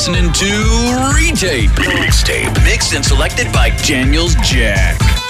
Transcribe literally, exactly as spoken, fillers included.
listening to Retape. Mixtape. Mixed and selected by Daniels Jack.